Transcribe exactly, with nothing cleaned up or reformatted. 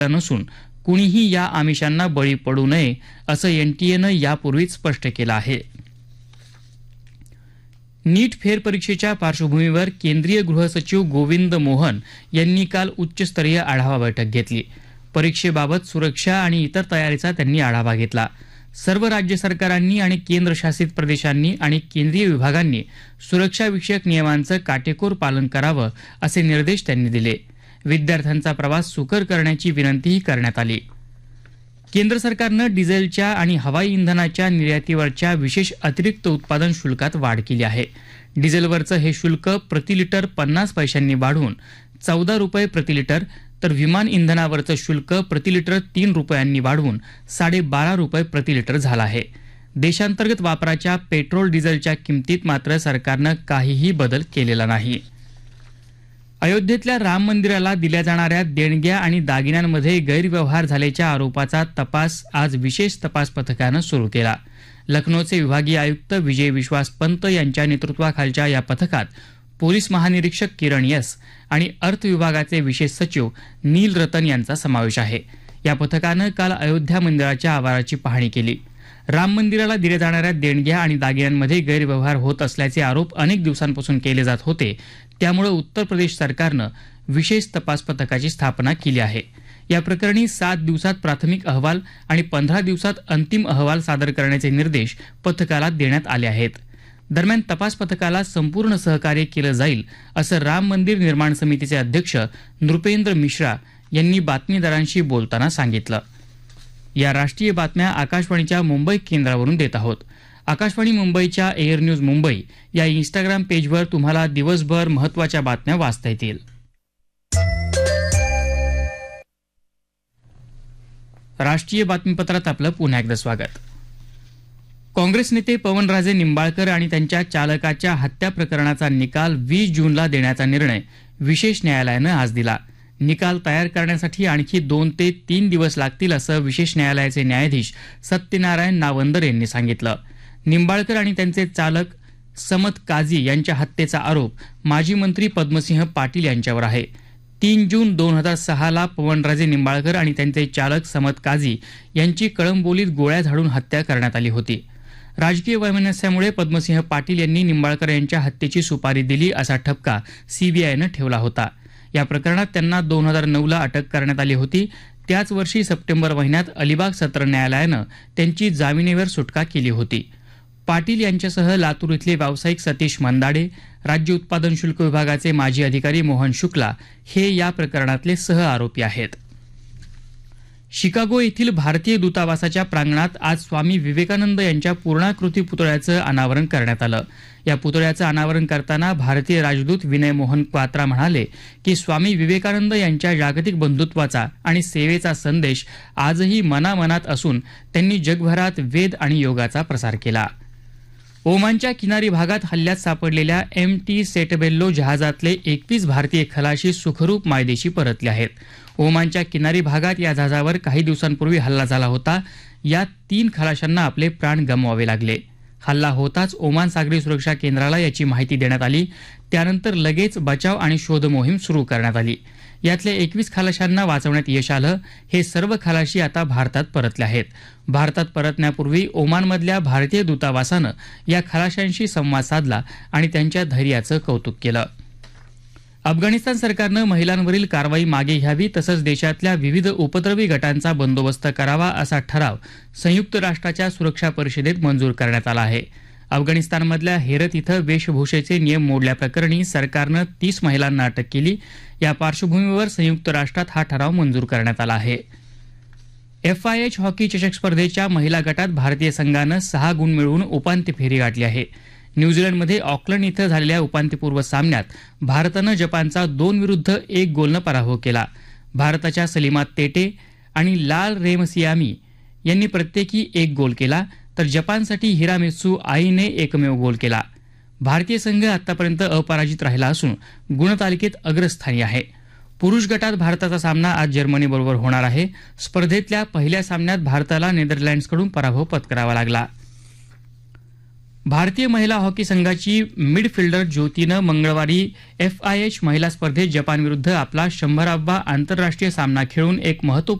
नसून कुणीही या आमिषांना बळी पडू नये असं एनटीएनं यापूर्वीच स्पष्ट केलं आहे. नीट फेरपरीक्षेच्या पार्श्वभूमीवर केंद्रीय गृहसचिव गोविंद मोहन यांनी काल उच्चस्तरीय आढावा बैठक घेतली. परीक्षेबाबत सुरक्षा आणि इतर तयारीचा त्यांनी आढावा घेतला. सर्व राज्य सरकारांनी आणि केंद्रशासित प्रदेशांनी आणि केंद्रीय विभागांनी सुरक्षाविषयक नियमांचं काटेकोर पालन करावं असे निर्देश त्यांनी दिले. विद्यार्थ्यांचा प्रवास सुकर करण्याची विनंतीही करण्यात आली. केंद्र सरकारनं डिझेलच्या आणि हवाई इंधनाच्या निर्यातीवरच्या विशेष अतिरिक्त उत्पादन शुल्कात वाढ केली आहे. डिझेलवरचं हे शुल्क प्रति लिटर पन्नास पैशांनी वाढून चौदा रुपये प्रति लिटर, तर विमान इंधनावरचं शुल्क प्रति लिटर तीन रुपयांनी वाढवून साडेबारा रुपये प्रति लिटर झालं आहे. देशांतर्गत वापराच्या पेट्रोल डिझेलच्या किमतीत मात्र सरकारनं काहीही बदल केलेला नाही. अयोध्येतल्या राम मंदिराला दिल्या जाणाऱ्या देणग्या आणि दागिन्यांमध्ये गैरव्यवहार झाल्याच्या आरोपाचा तपास आज विशेष तपास पथकानं सुरू केला. लखनौचे विभागीय आयुक्त विजय विश्वास पंत यांच्या नेतृत्वाखालच्या या पथकात पोलीस महानिरीक्षक किरण यस आणि अर्थ विभागाचे विशेष सचिव नील रतन यांचा समावेश आहे. या पथकानं काल अयोध्या मंदिराच्या आवाराची पाहणी केली. राम मंदिराला दिल्या जाणाऱ्या देणग्या आणि दागिन्यांमध्ये गैरव्यवहार होत असल्याचे आरोप अनेक दिवसांपासून केले जात होते. त्यामुळे उत्तर प्रदेश सरकारनं विशेष तपास पथकाची स्थापना केली आहे. या प्रकरणी सात दिवसात प्राथमिक अहवाल आणि पंधरा दिवसात अंतिम अहवाल सादर करण्याचे निर्देश पथकाला देण्यात आले आहेत. दरम्यान तपास पथकाला संपूर्ण सहकार्य केलं जाईल असं राम मंदिर निर्माण समितीचे अध्यक्ष नृपेंद्र मिश्रा यांनी बातमीदारांशी बोलताना सांगितलं. या राष्ट्रीय बातम्या आकाशवाणीच्या मुंबई केंद्रावरून देत आहोत. आकाशवाणी मुंबईच्या एअर न्यूज मुंबई या इन्स्टाग्राम पेजवर तुम्हाला दिवसभर महत्त्वाच्या बातम्या वाचता येतील. राष्ट्रीय बातमीपत्रात आपलं पुन्हा एकदा स्वागत. काँग्रेस नेते पवनराजे निंबाळकर आणि त्यांच्या चालकाच्या हत्या प्रकरणाचा निकाल वीस जूनला देण्याचा निर्णय विशेष न्यायालयानं आज दिला. निकाल तयार करण्यासाठी आणखी दोन ते तीन दिवस लागतील असं विशेष न्यायालयाचे न्यायाधीश सत्यनारायण नावंदर यांनी सांगितलं. निंबाळकर आणि त्यांचे चालक समत काझी यांच्या हत्येचा आरोप माजी मंत्री पद्मसिंह पाटील यांच्यावर आहे. तीन जून दोन हजार सहाला पवनराजे निंबाळकर आणि त्यांचे चालक समत काझी यांची कळंबोलीत गोळ्या झाडून हत्या करण्यात आली होती. राजकीय वैमनस्यामुळे पद्मसिंह पाटील यांनी निंबाळकर यांच्या हत्येची सुपारी दिली असा ठपका सीबीआयनं ठेवला होता. या प्रकरणात त्यांना दोन हजार नऊला अटक करण्यात आली होती. त्याच वर्षी सप्टेंबर महिन्यात अलिबाग सत्र न्यायालयानं त्यांची जामिनेवर सुटका केली होती. पाटील यांच्यासह लातूर इथले व्यावसायिक सतीश मंदाडे, राज्य उत्पादन शुल्क विभागाचे माजी अधिकारी मोहन शुक्ला हे या प्रकरणातले सह आरोपी आहेत. शिकागो येथील भारतीय दूतावासाच्या प्रांगणात आज स्वामी विवेकानंद यांच्या पूर्णाकृती पुतळ्याचं अनावरण करण्यात आलं. या पुतळ्याचं अनावरण करताना भारतीय राजदूत विनय मोहन क्वात्रा म्हणाले की स्वामी विवेकानंद यांच्या जागतिक बंधुत्वाचा आणि सेवेचा संदेश आजही मनामनात असून त्यांनी जगभरात वेद आणि योगाचा प्रसार केला. ओमानच्या किनारी भागात हल्ल्यात सापडलेल्या एम टी सेटबेल्लो जहाजातले एकवीस भारतीय खलाशी सुखरूप मायदेशी परतले आहेत. ओमानच्या किनारी भागात या जहाजावर काही दिवसांपूर्वी हल्ला झाला होता. यात तीन खलाशांना आपले प्राण गमवावे लागले. हल्ला होताच ओमान सागरी सुरक्षा केंद्राला याची माहिती देण्यात आली. त्यानंतर लगेच बचाव आणि शोध मोहीम सुरू करण्यात आली. यातल्या एकवीस खलाशांना वाचवण्यात यश आलं. हे सर्व खलाशी आता भारतात परतले आहेत. भारतात परतण्यापूर्वी ओमानमधल्या भारतीय दूतावासानं या खलाशांशी संवाद साधला आणि त्यांच्या धैर्याचं कौतुक केलं. अफगाणिस्तान सरकारनं महिलांवरील कारवाई मागे घ्यावी तसंच देशातल्या विविध उपद्रवी गटांचा बंदोबस्त करावा असा ठराव संयुक्त राष्ट्राच्या सुरक्षा परिषदेत मंजूर करण्यात आला आहे. अफगाणिस्तानमधल्या हेरत इथं वेशभूषेचे नियम मोडल्याप्रकरणी सरकारनं तीस महिलांना अटक केली. या पार्श्वभूमीवर संयुक्त राष्ट्रात हा ठराव मंजूर करण्यात आला आहे. एफ आय एच हॉकी चषक स्पर्धेच्या महिला गटात भारतीय संघानं सहा गुण मिळवून उपांत्य फेरी गाठली आहे. न्यूझीलंडमध्ये ऑकलंड इथं झालेल्या उपांत्यपूर्व सामन्यात भारतानं जपानचा दोन विरुद्ध एक गोलनं पराभव केला. भारताच्या सलीमा तेटे आणि लाल रेमसियामी यांनी प्रत्येकी एक गोल केला, तर जपानसाठी हिरामित्सू आईने एकमेव गोल केला. भारतीय संघ आतापर्यंत अपराजित राहिला असून गुणतालिकेत अग्रस्थानी आहे. पुरुष गटात भारताचा सामना आज जर्मनीबरोबर होणार आहे. स्पर्धेतल्या पहिल्या सामन्यात भारताला नेदरलँड्सकडून पराभव पत्करावा लागला. भारतीय महिला हॉकी संघाची मिडफिल्डर ज्योतीनं मंगळवारी एफ आय एच महिला स्पर्धेत जपानविरुद्ध आपला शंभरावा आंतरराष्ट्रीय सामना खेळून एक महत्त्वपूर्ण